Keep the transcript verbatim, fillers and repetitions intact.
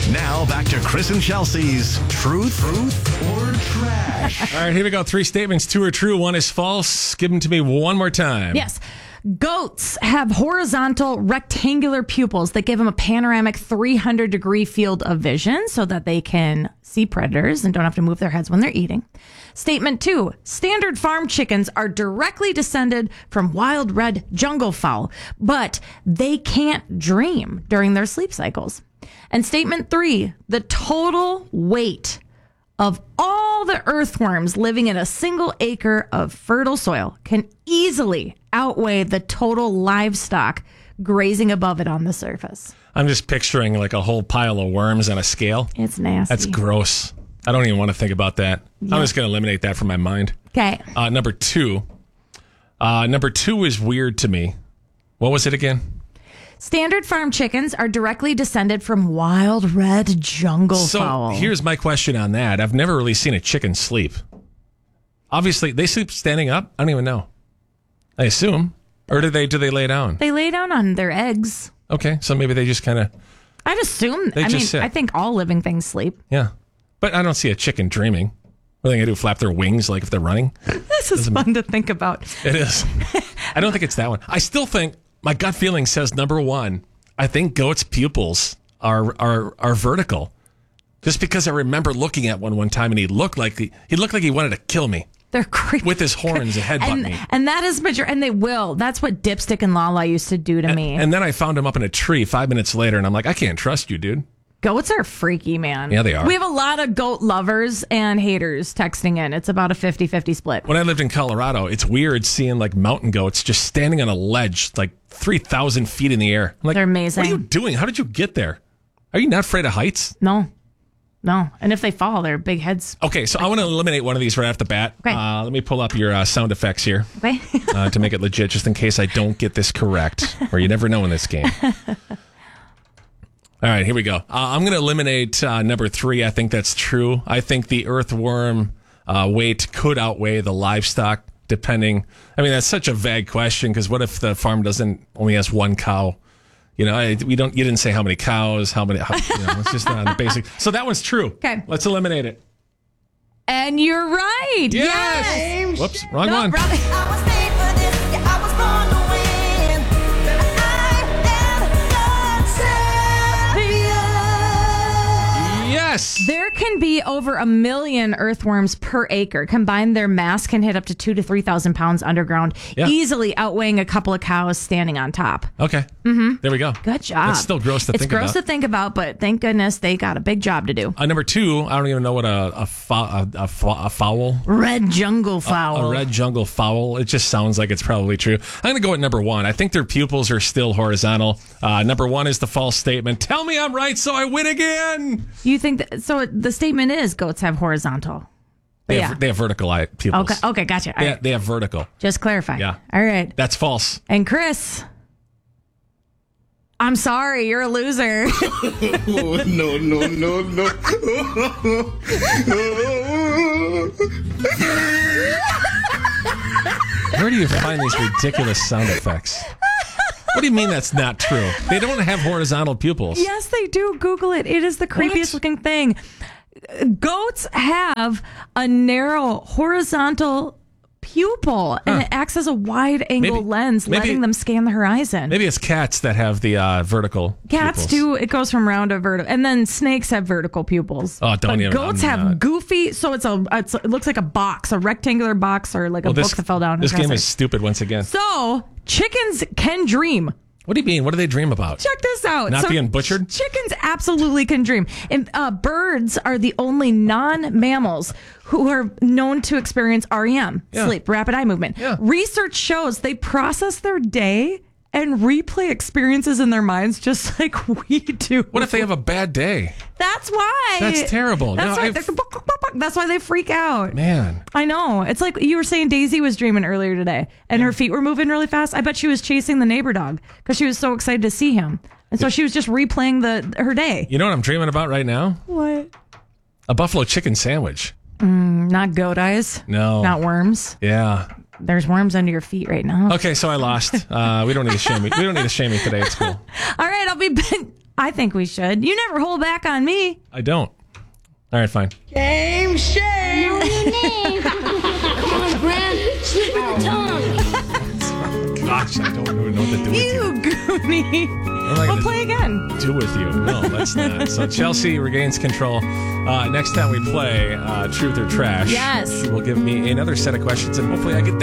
Now back to Chris and Chelsea's Truth, Truth or Trash. All right, here we go. Three statements. Two are true. One is false. Give them to me one more time. Yes. Goats have horizontal rectangular pupils that give them a panoramic three hundred degree field of vision so that they can see predators and don't have to move their heads when they're eating. Statement two, standard farm chickens are directly descended from wild red jungle fowl, but they can't dream during their sleep cycles. And statement three, the total weight of all the earthworms living in a single acre of fertile soil can easily outweigh the total livestock grazing above it on the surface. I'm just picturing like a whole pile of worms on a scale. It's nasty. That's gross. I don't even want to think about that. Yeah. I'm just going to eliminate that from my mind. Okay. Uh, number two. Uh, number two is weird to me. What was it again? Standard farm chickens are directly descended from wild red jungle so fowl. Here's my question on that. I've never really seen a chicken sleep. Obviously, they sleep standing up. I don't even know. I assume. Or do they do they lay down? They lay down on their eggs. Okay, so maybe they just kind of... I'd assume. They I just mean, sit. I think all living things sleep. Yeah. But I don't see a chicken dreaming. What are they going to do, flap their wings like if they're running? This is fun to think about. It is. I don't think it's that one. I still think... My gut feeling says number one. I think goats' pupils are are are vertical, just because I remember looking at one one time and he looked like he, he looked like he wanted to kill me. They're creepy. With his horns and headbutt and, me. And that is major. And they will. That's what Dipstick and Lala used to do to and, me. And then I found him up in a tree five minutes later, and I'm like, I can't trust you, dude. Goats are freaky, man. Yeah, they are. We have a lot of goat lovers and haters texting in. It's about a fifty-fifty split. When I lived in Colorado, it's weird seeing like mountain goats just standing on a ledge like three thousand feet in the air. I'm like, they're amazing. What are you doing? How did you get there? Are you not afraid of heights? No. No. And if they fall, they're big heads. Okay, so I want to eliminate one of these right off the bat. Okay. Uh, let me pull up your uh, sound effects here. Okay. uh, to make it legit, just in case I don't get this correct, or you never know in this game. All right, here we go. Uh, I'm going to eliminate uh, number three. I think that's true. I think the earthworm uh, weight could outweigh the livestock, depending. I mean, that's such a vague question, because what if the farm doesn't only has one cow? You know, I, we don't. You didn't say how many cows, how many. How, you know, it's just on the basic. So that one's true. Okay, let's eliminate it. And you're right. Yes. yes. Whoops, wrong no, one. Wrong. I was made for this. Yeah, I was born to win. I am the champion. Yes. There can be over a million earthworms per acre. Combined, their mass can hit up to two to three thousand pounds underground, Yeah. easily outweighing a couple of cows standing on top. Okay. Mm-hmm. There we go. Good job. It's still gross to it's think gross about. to think about, but thank goodness they got a big job to do. Uh, number two, I don't even know what a a, fo- a, a, fo- a fowl. Red jungle fowl. A, a red jungle fowl. It just sounds like it's probably true. I'm going to go with number one. I think their pupils are still horizontal. Uh, number one is the false statement. Tell me I'm right, so I win again. You think that? So the statement is goats have horizontal. But They yeah. have, they have vertical eye pupils. Okay. Okay. Gotcha. All They, right. they have vertical. Just clarify. Yeah. All right. That's false. And Chris, I'm sorry, you're a loser. Oh, no, no, no, no. Where do you find these ridiculous sound effects? What do you mean that's not true? They don't have horizontal pupils. Yes, they do. Google it. It is the creepiest What? looking thing. Goats have a narrow horizontal pupil, and Huh. it acts as a wide angle Maybe- lens, maybe- letting them scan the horizon. Maybe it's cats that have the uh, vertical Cats pupils. do. It goes from round to vertical, and then snakes have vertical pupils. Oh, don't but even- Goats I'm have not- goofy. So it's a. It's, it looks like a box, a rectangular box, or like a Well, this, book that fell down. This game Dresser. is stupid once again. So chickens can dream. What do you mean? What do they dream about? Check this out. Not So being butchered? Chickens absolutely can dream. And uh, birds are the only non-mammals who are known to experience R E M, Yeah. sleep, rapid eye movement. Yeah. Research shows they process their day and replay experiences in their minds just like we do. What if they have a bad day? That's why. That's terrible. That's No, why. I've- they're- That's why they freak out. Man. I know. It's like you were saying Daisy was dreaming earlier today and her feet were moving really fast. I bet she was chasing the neighbor dog because she was so excited to see him. And so she was just replaying the her day. You know what I'm dreaming about right now? What? A buffalo chicken sandwich. Not goat eyes. No. Not worms. Yeah. There's worms under your feet right now. Okay, so I lost. Uh, we don't need to shame me. We don't need to shame me today. It's cool. All right, I'll be I think we should. You never hold back on me. I don't. All right, fine. Know your name. Come on, Gran. Slip of the tongue. Gosh, I don't even know what to do with you. You Goonie. What am I We'll gonna play again. do with you? No, let's not. So Chelsea regains control. Uh, next time we play uh, Truth or Trash, Yes. she will give me another set of questions, and hopefully I get